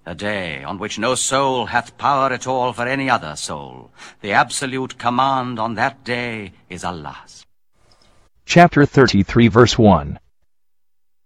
A day on which no soul hath power at all for any other soul. The absolute command on that day is Allah's. Chapter 33 verse 1.